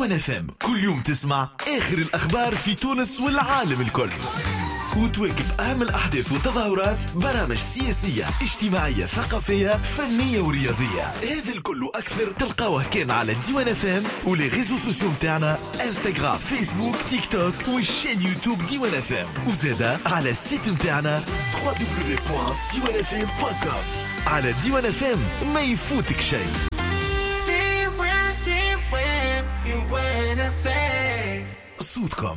ديوان اف ام كل يوم تسمع آخر الأخبار في تونس والعالم الكل، وتواكب أهم الأحداث والتظاهرات، برامج سياسية اجتماعية ثقافية فنية ورياضية. هذا الكل أكثر تلقاوه كان على ديوان اف ام ولي ريزو سوسيو متاعنا انستغرام فيسبوك تيك توك والشين يوتيوب ديوان اف ام، وزادا على السيت متاعنا www.diwanfm.com. على ديوان اف ام ما يفوتك شيء. صوتكم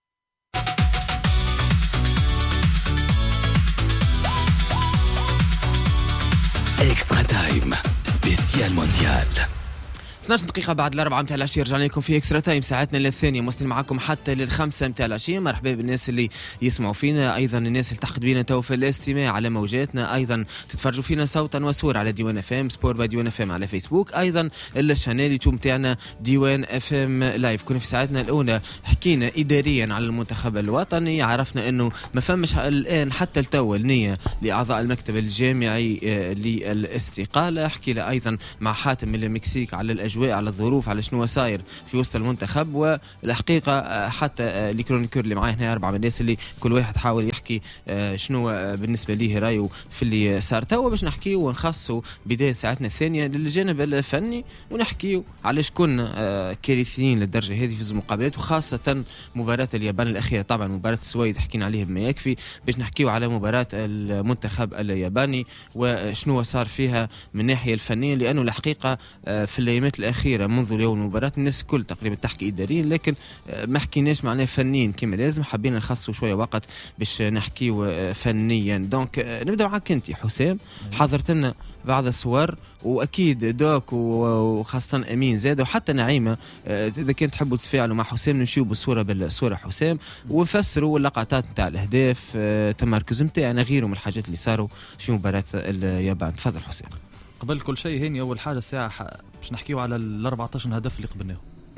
اكسترا تايم سبيسيال مونديال. 12 دقيقة بعد الأربعة متاع العشية رجعنا لكم في إكسترا تايم ساعتنا الثانية، موصل معكم حتى للخمسة متاع العشية. مرحبا بالناس اللي يسمعوا فينا، أيضا الناس اللي تحت بينا تو في الاستماع على موجاتنا، أيضا تتفرجوا فينا صوتا وصورة على ديوان اف ام سبور باي ديوان اف ام على فيسبوك، أيضا الشانيل يوتيوب متاعنا ديوان اف ام لايف. كنا في ساعتنا الأولى حكينا إداريا على المنتخب الوطني، عرفنا أنه ما فمش الآن حتى التو النية لأعضاء المكتب الجامعي للاستقالة. حكينا أيضا مع حاتم من المكسيك على الأجواء، على الظروف، على شنو صاير في وسط المنتخب. والحقيقة حتى الكرونيكور اللي معاه هنا 4 من الناس اللي كل واحد حاول يحكي شنو بالنسبة ليه رأيه في اللي صار توا، باش نحكيه ونخصوا بداية ساعتنا الثانية للجانب الفني، ونحكيه علاش كنا كارثيين للدرجة هذه في المقابلات، وخاصة مباراة اليابان الأخيرة. طبعا مباراة السويد حكينا عليها بما يكفي، باش نحكيه على مباراة المنتخب الياباني وشنو صار فيها من الناحية الفنية، لأنه الحقيقة في الأيامات الأخيرة منذ اليوم المباراة الناس كل تقريبا تحكي إداريا، لكن ما حكيناش معناه فنيين كما لازم. حابين نخصصوا شوية وقت باش نحكيه فنيا. دونك نبدأ معك أنت حسام، حضرت لنا بعض الصور، وأكيد دوك وخاصة أمين زاد وحتى نعيمة، إذا كنت تحبوا تتفاعلوا مع حسام نشوف بالصورة حسام ونفسروا اللقطات نتاع الأهداف، تمركز نتاعنا غيره من الحاجات اللي صاروا في مباراة اليابان. تفضل حسام. قبل كل شيء هيني أول حاجة الساعة باش نحكيو على ال 14 هدف اللي قبلناهم.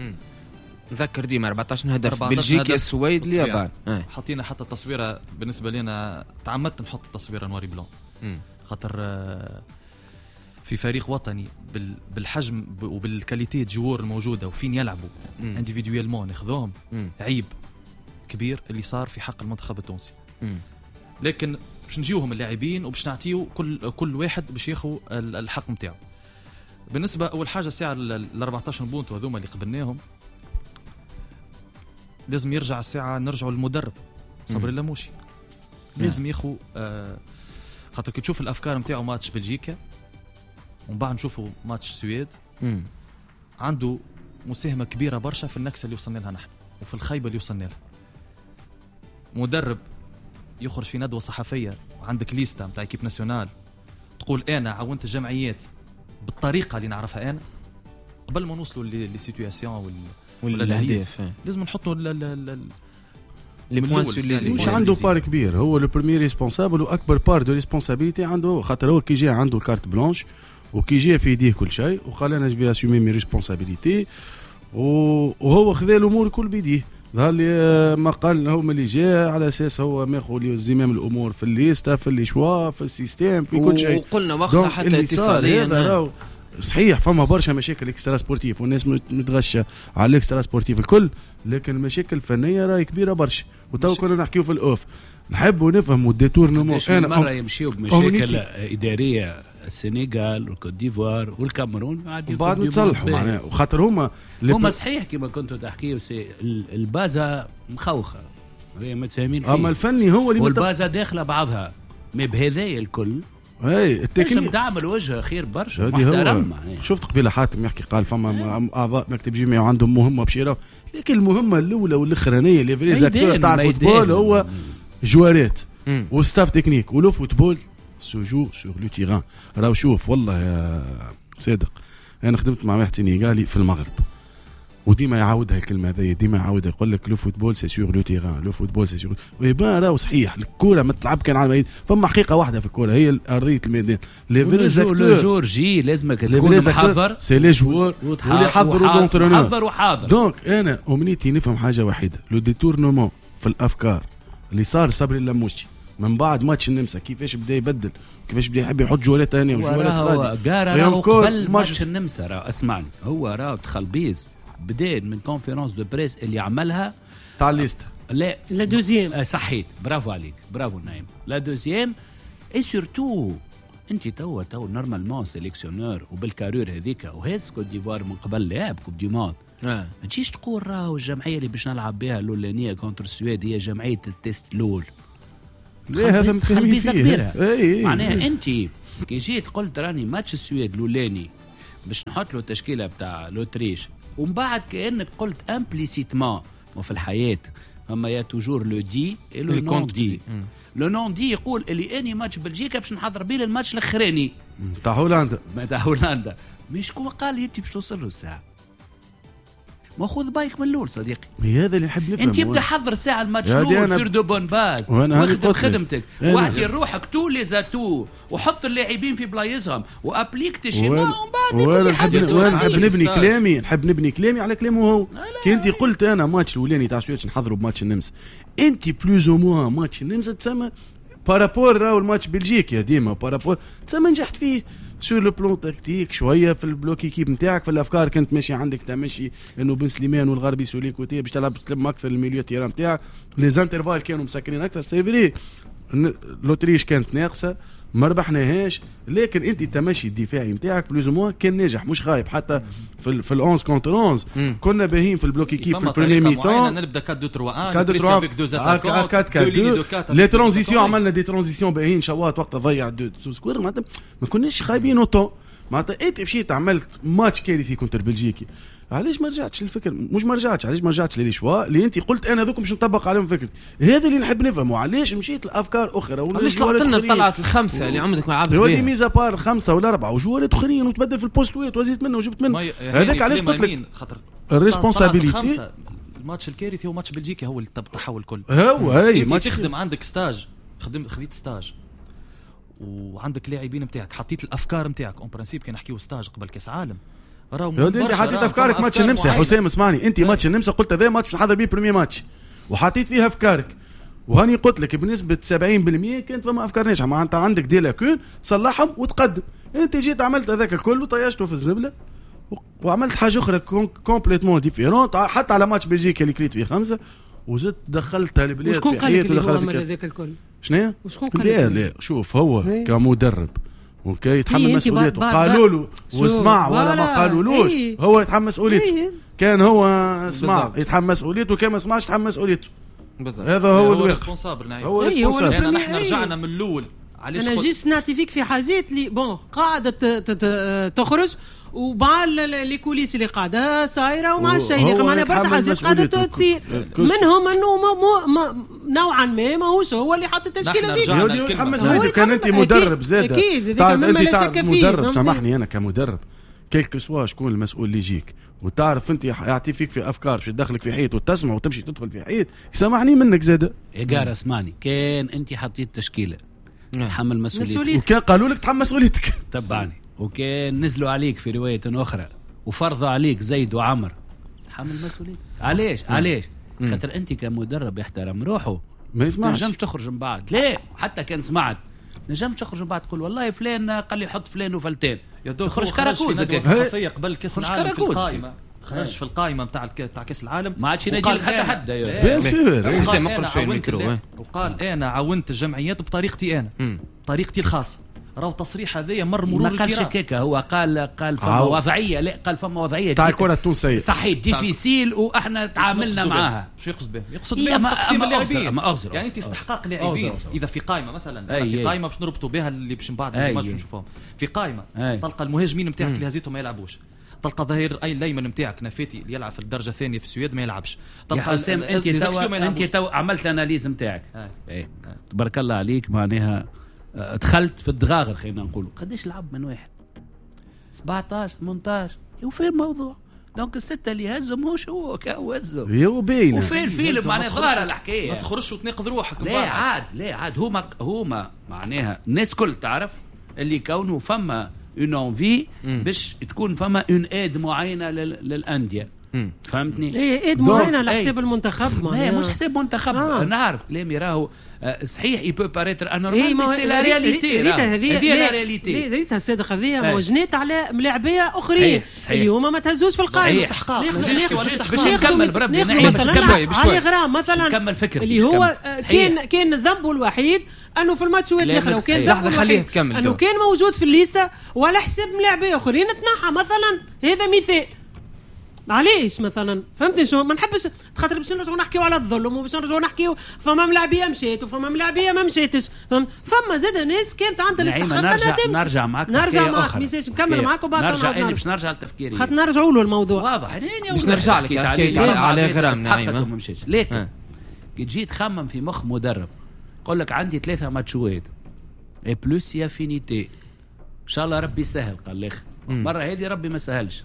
نذكر ديما 14 هدف بلجيكا السويد اليابان. حطينا حتى التصويرة بالنسبة لنا، تعمدت نحط التصويرة نواري بلون خاطر في فريق وطني بالحجم وبالكاليتي جوار الموجودة وفين يلعبوا انديفيدويلمون ناخذوهم، عيب كبير اللي صار في حق المنتخب التونسي. لكن باش نجيوهم اللاعبين وباش نعطيو كل واحد باش ياخذ الحق نتاعو. بالنسبه اول حاجه الساعه ال 14 بونت وهذوما اللي قبلناهم، لازم يرجع الساعه نرجعوا للمدرب صبري اللاموشي. لازم ياخذ خاطر كي تشوف الافكار نتاعو ماتش بلجيكا ومن بعد نشوفوا ماتش السويد، عنده مساهمه كبيره برشا في النكسه اللي وصلنا لها نحن وفي الخيبه اللي وصلنا لها. مدرب يخرج في ندوة صحفية وعندك ليستا متاع كيب ناسيونال تقول أنا عاونت الجمعيات بالطريقة اللي نعرفها أنا، قبل ما نوصلوا للسيتواسيون والأهداف لازم نحطوا مش عنده بار كبير، هو لو بريمير ريسبونسابل واكبر بار دو ريسبونسابيلتي عنده، خاطر هو كي جاء عنده كارت بلانش وكي جاء في يديه كل شيء وقال انا جي اسومي مي ريسبونسابيلتي، وهو خذ الامور كل بيديه. ظهر لي ما قال هو اللي جاء على اساس هو ماخذ زمام الامور في الليستا في الاشواء في السيستم في كل شيء. وقلنا وقتها حتى اتصاليا صحيح فما برشا مشاكل اكسترا سبورتيف والناس متغشة على الاكسترا سبورتيف الكل، لكن المشاكل الفنيه راهي كبيره برشا. وتو كنا نحكيو في الاوف نحبوا نفهموا الديتورنمون. انا مره يمشيوا بمشاكل اداريه السنغال والكوت ديفوار والكاميرون بعد نتصلحوا معناها، وخاطر هما صحيح كما كنتوا تحكيوا البازا مخوخه هي متفاهمين فيه، اما الفني هو اللي والبازا داخله بعضها ما بهذا الكل. اي التكنيك دعم الوجه خير برشا محترم. شفت قبيله حاتم يحكي قال فما اعضاء مكتب جامعي وعندهم مهمه بشيره، لكن المهمه الاولى والاخرانيه اللي فريز اكتور تاع الفوتبول هو جوارات وستاف تكنيك ولو فوتبول سوجو سور لو تيران. راهو شوف والله يا صادق انا خدمت مع واحد سنغالي في المغرب وديما يعاودها الكلمه هذه، ديما يعاودها يقول لك لو فوتبول سي سور لو تيران، لو فوتبول سي سور ويبان راهو صحيح. الكره ما تلعب كان على الميدان، فما حقيقه واحده في الكره هي ارضيه الميدان. لو جور جي لازمك تكون محضر، سي لي جوار واللي يحضروا لونترونور محضر وحاضر. دونك انا امنيتي نفهم حاجه وحيده، لو ديتورنمون في الافكار اللي صار صبري اللاموشي من بعد ماتش النمسا، كيفاش بدا يبدل كيفاش بدا يحب يحط جولات ثانيه وجولات غاديه. راهو قبل ماتش النمسا، راهو اسمعني هو راهو دخل بيز بدين من كونفيرنس دو بريس اللي عملها تاع الليست. لا دوزيام صحيت، برافو عليك، برافو نايم. لا دوزيام اي سورتو انت تو نورمالمون سيليكسيونور وبالكارير هذيك وهز كوت ديفوار من قبل لعب كوب دي موند. ما تجيش تقول راهو الجمعيه اللي باش نلعب بها الاولانيه كونتر السويد هي جمعيه التيست الاول. لا هذا خلبيزه كبيره. معناها انت كي جيت قلت راني ماتش السويد الاولاني باش نحط له التشكيله بتاع لوتريش، ومن بعد كانك قلت امبليسيتمون وفي الحياه اما يا توجور لو دي اي لو نون دي. لو نون دي يقول اللي اني ماتش بلجيكا باش نحضر بيه الماتش الاخراني تاع هولندا. مش شكون قال لي انت باش توصل له الساعه؟ ما خذ بايك من الاول صديقي. هذا اللي نحب نفهم. انت يبدا حضر ساعه الماتش الاول سير دو بون باز واخدم خدمتك واعطي روحك تو لي زاتو وحط اللاعبين في بلايصهم وابليك تشيما ومن بعد نحب نبني كلامي على كلامه هو. كي انت قلت انا ماتش الاولاني تاع سويتش نحضروا بماتش النمسا، انت بلوز او موان ماتش النمسا تسمى بارابور راهو الماتش بلجيكا ديما بارابور تسمى نجحت فيه سور لو بلون تكتيك شويه في البلوك ايكيب نتاعك، في الافكار كانت ماشي عندك تمشي انه بن سليمان والغربي سولي كوتي باش تلعب اكثر الميليو تيران نتاعك، لي زانترفال كانوا مسكرين اكثر. سي فري لوتريش كانت ناقصه ما ربحناهاش، لكن انت التمشي الدفاعي نتاعك بلوز مو كان ناجح مش خايب. حتى في ال 11 كونتر 11 كنا باهيين في البلوك ايكيب في البريمي ميتون نبدا 4 2 3 1 لي ترانزيسيون عملنا دي ترانزيسيون باهيين شوات وقتها ضيع دو سكوير معناتها ما كناش خايبين اوتو. معناتها انت مشيت عملت ماتش كارثي كونتر بلجيكي، علاش ما رجعتش للفكر؟ مش ما رجعتش، علاش ما رجعتش لي شوا اللي انت قلت انا ذوك باش نطبق عليهم فكرتي؟ هذا اللي نحب نفهمه. علاش مشيت لافكار اخرى علاش طلعت لنا طلعت الخمسه اللي عمرك ما لعبت بها ميزا بار 5 ولا 4 وجوارات اخرين وتبدل في البوست ويت وزيت منه وجبت منه هذاك. علاش قلت لك خاطر الريسبونسابيلتي الماتش الكارثي هو ماتش بلجيكا هو التحول كله. هو هي ما تخدم عندك ستاج خديت ستاج وعندك لاعبين نتاعك حطيت الافكار نتاعك اون برانسيب كان نحكيو ستاج قبل كاس عالم انت حطيت افكارك ماتش النمسا. حسام اسمعني انت ماتش النمسا قلت هذا ماتش نحضر بيه بريمير ماتش وحطيت فيها افكارك وهاني قلت لك بنسبه 70% كانت فما افكار ناجحه. ما انت عندك دي لاكون تصلحهم وتقدم. انت جيت عملت هذاك كله طيشته في الزبله وعملت حاجه اخرى كومبليتمون ديفيرونت. حتى على ماتش بلجيكا اللي كليت فيه 5 وزدت دخلتها البلاد. وشكون قال لك اللي هو عمل هذاك الكل؟ شنو؟ وشكون قال لك؟ لا شوف هو كمدرب وكي يتحمل مسؤوليته. قالوا له واسمع ولا ما قالولوش هو يتحمل مسؤوليته. كان هو اسمع يتحمل مسؤوليته وكان ما سمعش يتحمل مسؤوليته. هذا هو الريسبونسابل. هو الريسبونسابل. يعني احنا رجعنا من الاول. انا جيت نعطي في حاجات اللي بون قاعده تخرج ومع لي كوليس اللي قاعده صايره ومع الشيء اللي معنا برشا حاجات قاعده تصير منهم انه نوعا ما ماهوش هو اللي حط التشكيله دي. كان انت مدرب زاد تعرف انت مدرب. سامحني انا كمدرب كيلك سوا شكون المسؤول اللي يجيك وتعرف انت يعطي فيك في افكار باش تدخلك في حيط وتسمع وتمشي تدخل في حيط. سامحني منك زاد ايجار اسمعني كان انت حطيت تشكيله تحمل مسؤوليتك وكان قالوا لك تحمل مسؤوليتك تبعني وكان نزلوا عليك في روايه اخرى وفرضوا عليك زيد وعمر تحمل مسؤوليتك. علاش خاطر انت كمدرب يحترم روحه ما يسمعش. نجمش تخرج من بعد. لا حتى كان سمعت نجمش تخرج من بعد تقول والله فلان قال لي حط فلان وفلتان يخرج كراكوز قبل كاس العالم في القائمه. خرج في القائمه نتاع كاس العالم ما عادش ينادي لك حتى حد. بيان سور حسام مقرب شويه الميكرو وقال انا عاونت الجمعيات بطريقتي انا طريقتي الخاصه. راهو تصريح هذايا مرور الكرام. ما قالش هكاك هو قال فما وضعيه. لا قال فما وضعيه تاع الكره التونسيه صحيح ديفيسيل واحنا تعاملنا معاها. شو يقصد به؟ يقصد به تقسيم اللاعبين يعني انت استحقاق لاعبين. اذا في قائمه مثلا في قائمه باش نربطوا بها اللي باش من بعد ما نشوفوهم في قائمه تلقى المهاجمين نتاعك اللي هزيتهم ما يلعبوش. تلقى ظهير اي الايمن نتاعك نافيتي اللي يلعب في الدرجه الثانيه في السويد ما يلعبش. تلقى انت تو عملت الاناليز نتاعك تبارك الله عليك. معناها دخلت في الدغاغر خلينا نقول قديش لعب من واحد 17 18 وفين الموضوع دونك الستة اللي هزهم هوش هو كهزهم يو باين وفين الفيلم معناها ظاهرة الحكاية ما تخرجش وتناقض روحك. لا عاد هما معناها الناس كل تعرف اللي كونه فما اون انفي باش تكون فما اون اد معينة للأندية فهمتني؟ ايد معينه على حساب المنتخب ما مش حساب منتخب. نعرف كلامي راهو صحيح يبو باريتر انورمال بس سي لا رياليتي. هذه لا رياليتي. ريتها الصادق هذه موجنات على ملاعبيه اخرين اليوم ما تهزوش في القائمه. باش نكمل بربي علي غرام مثلا نكمل فكرة اللي هو كان ذنبه الوحيد انه في الماتشات الاخرى وكان لحظه خليه تكمل انه كان موجود في الليسته ولا حساب ملاعبيه اخرين تنحى مثلا. هذا مثال علاش مثلا فهمتني شو ما نحبش خاطر باش نرجعوا نحكيو على الظلم وباش نرجعوا نحكيو فما ملاعبيه مشات وفما ملاعبيه ما مشاتش. فما زاد ناس كانت عندها الاستحقاق نرجع معك ميساج نكمل معك وبعد باش نرجع لتفكيري خاطر نرجعوا له الموضوع واضح. باش نرجع لك حكيت على غرام نعيمه لكن كي تجي تخمم في مخ مدرب يقول لك عندي 3 ماتشوات اي بلوس يا فينيتي ان شاء الله ربي يسهل. قال لك مره هذه ربي ما سهلش.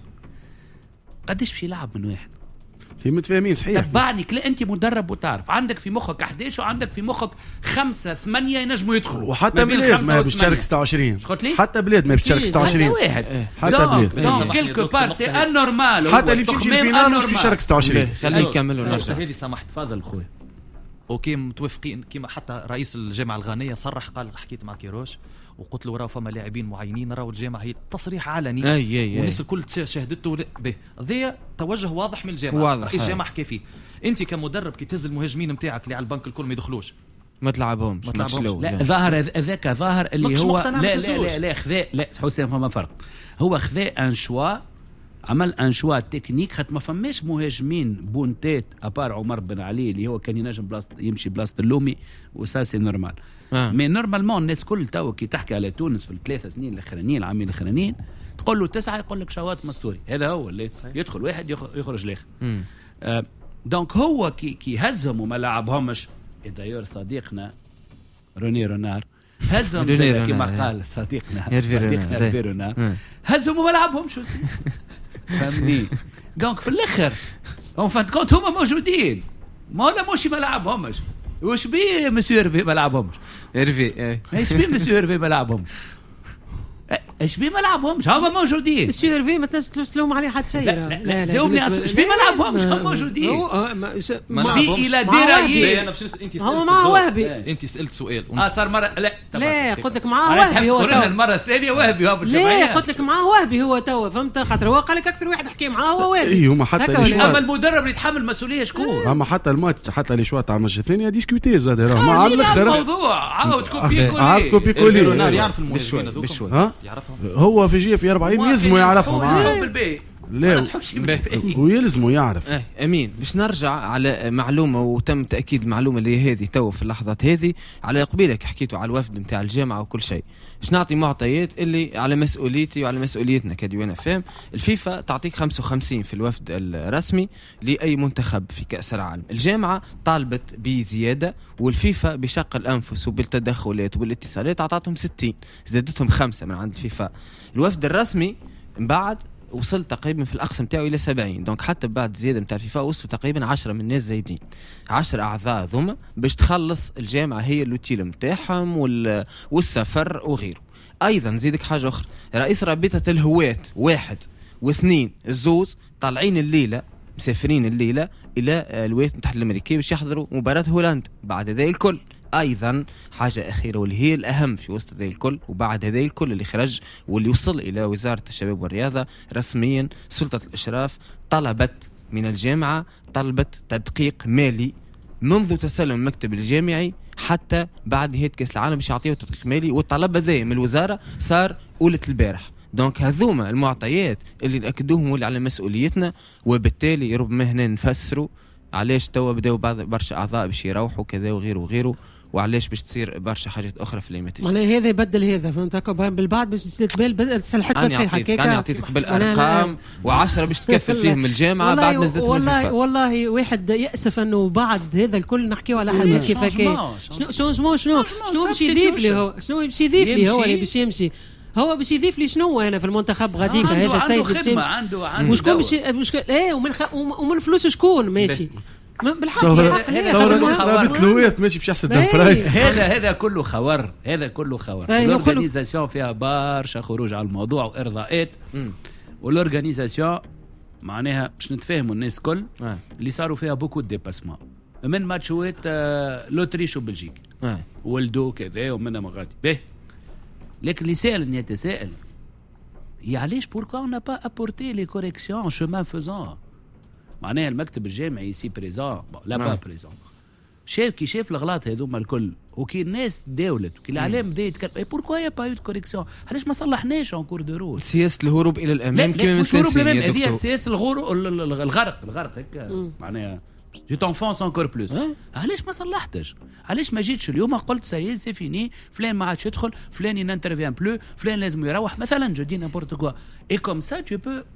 قديش في لعب من واحد في متفاهمين صحيح. تبعني كلا انت مدرب وتعرف عندك في مخك 11 وعندك في مخك 5 8 ينجموا يدخلوا. وحتى بلاد ما بيشارك 26. حتى بلاد ما بيشارك 26 واحد. حتى بلاد دونك كيلكو بار سي انورمال. حتى اللي بيمشي الفينال مش بيشارك 26. خليه يكمل ونرجع. هذه سمحت تفضل خويا. اوكي متوافقين كما حتى رئيس الجامعه الغانيه صرح قال حكيت مع كيروش وقلت له راه فما لاعبين معينين راهو الجامعه هي تصريح علني والناس الكل شاهدته به. هذا توجه واضح من الجامعه. رئيس الجامعه حكى فيه. انت كمدرب كي تهز المهاجمين نتاعك اللي على البنك الكل ما يدخلوش ما تلعبهمش. لا ظاهر ذاك ظاهر اللي هو لا خذا لا حسين فما فرق. هو خذا ان شوا عمل ان شوا تكنيك خاطر ما فماش مهاجمين بونتات ابار عمر بن علي اللي هو كان ينجم يمشي بلاصه اللومي وساسي نورمال. مي نورمالمون الناس كل تو كي تحكي على تونس في ال3 سنين الاخرانيين العامين الاخرانيين تقول له 9 يقول لك شوات مستوري. هذا هو اللي يدخل واحد يخرج الاخر. دونك هو كي هزهم وما لعبهمش. دايور صديقنا روني رونار هزهم كما قال صديقنا روني رونار هزهم وما لعبهمش. فهمني؟ دونك في الاخر هم فانت كنت هما موجودين ما مش ما لعبهمش. وش بيه مسيو إرفي ما لعبهمش؟ إرفي ايش بيه مسيو إرفي ما لعبهمش؟ ايش بيه ما لعبهمش؟ هم موجودين. مسيو إرفي ما تنسلوش تلوم عليه حد شيء. لا زومني ايش بيه ما لعبهمش؟ هم موجودين. مش بيه الى درايه. انا انت هو معه وهبي. انت سالت سؤال صار مره لا قلت لك معه وهبي هو تو المره الثانيه وهبي هو بالجمعيه. لا قلت لك معه وهبي هو تو فهمت خاطر هو قال لك اكثر واحد حكي معاه هو وهبي. اي هما حتى اما المدرب اللي يتحمل مسؤوليه شكون؟ اما حتى الماتش حتى اللي شوات تاع الماتش الثاني ديسكوتي زاد راه ما على الاخر الموضوع عاود كوبي كولي. عاود كوبي كولي. يعرف المهاجمين هذوك يعرفهم. هو في جي في 40 يلزموا يعرفهم. لا ويلزموا يعرف. امين. باش نرجع على معلومه وتم تاكيد المعلومه اللي هذه تو في اللحظات هذه على قبيلك حكيتوا على الوفد نتاع الجامعه وكل شيء. باش نعطي معطيات اللي على مسؤوليتي وعلى مسؤوليتنا كديوان فهم. الفيفا تعطيك 55 في الوفد الرسمي لاي منتخب في كاس العالم. الجامعه طالبت بزياده والفيفا بشق الانفس وبالتدخلات وبالاتصالات اعطتهم 60 زادتهم 5 من عند الفيفا. الوفد الرسمي من بعد وصل تقريبا في الأقصى متاعه إلى 70. دونك حتى بعد زيادة متاع الفيفا وصلوا تقريبا 10 من الناس زايدين 10 أعضاء ذوما باش تخلص الجامعة هي اللوتيل متاعهم والسفر وغيره. أيضا نزيدك حاجة أخرى. رئيس رابطة الهواة 1 و2 الزوز طالعين الليلة مسافرين الليلة إلى الولايات المتحدة الأمريكية باش يحضروا مباراة هولندا. بعد ذلك الكل أيضا حاجة أخيرة واللي هي الأهم في وسط ذي الكل وبعد هذا الكل اللي خرج واللي وصل إلى وزارة الشباب والرياضة رسميا سلطة الإشراف طلبت من الجامعة تدقيق مالي منذ تسلم المكتب الجامعي حتى بعد نهاية كأس العالم باش يعطيه تدقيق مالي. والطلب ذا من الوزارة صار أولة البارح. دونك هذوما المعطيات اللي نأكدوهم واللي على مسؤوليتنا وبالتالي ربما هنا نفسروا علاش توا بداو بعض برشا أعضاء باش يروحوا كذا وغيره وغيره وعلاش باش تصير برشا حاجات اخرى في النتيجه. معناها هذا يبدل هذا فهمت بالبعد باش تتبال تصلحت صحيحه كيك انا عطيتك بالارقام و10 باش تكفل فيهم الجامعه بعد نزلت والله واحد يأسف انه بعد هذا الكل نحكيو على حاجات كيف هكا. شنو باش يضيف لي هو شنو باش يضيف لي هو اللي باش يمشي هو باش يضيف لي شنو انا في المنتخب غاديك هذا السيد باش يمشي وشكون باش ايه ومن فلوس شكون ماشي بالحق الويت ماشي باش يحسن برايس. هذا كله خور. هذا كله خور. الاورغانيزاسيون فيها برشا خروج على الموضوع وارضاءات. والاورغانيزاسيون معناها باش نتفاهموا الناس كل اللي صاروا فيها بوكو ديباسمون من ماتشوات لوتريش وبلجيك ولدو كذا ومنها مغادي به. لكن اللي سائل يتساءل علاش بوركوا اون با ابورتي لي كوريكسيون شومان فوزون. معناها المكتب الجامعي سي بريزون لا با بريزون شاف كي شاف الغلط هذوما الكل وكي الناس تداولت وكي الاعلام بدا يتكلم بوركوا يا با يو كوريكسيون علاش ما صلحناش اون كور دو رول. سياسه الهروب الى الامام كما مستنسين هذه سياسه الغرق هيك معناها جو تنفونس انكور بلوس. علاش ما صلحتش؟ علاش ما جيتش اليوم قلت سي سي فيني فلان ما عادش يدخل فلان ينترفيان بلو فلان لازم يروح مثلا جو دي نيمبورت كوا اي كوم سا تو بو